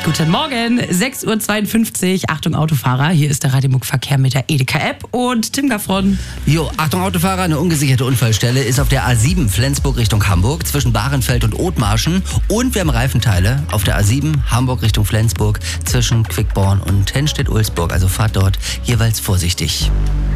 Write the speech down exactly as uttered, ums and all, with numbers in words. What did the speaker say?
Guten Morgen, sechs Uhr zweiundfünfzig. Achtung Autofahrer, hier ist der Radiomuck-Verkehr mit der Edeka-App und Tim Gaffron. Jo, Achtung Autofahrer, eine ungesicherte Unfallstelle ist auf der A sieben Flensburg Richtung Hamburg zwischen Bahrenfeld und Othmarschen. Und wir haben Reifenteile auf der A sieben Hamburg Richtung Flensburg zwischen Quickborn und Henstedt-Ulzburg. Also fahrt dort jeweils vorsichtig.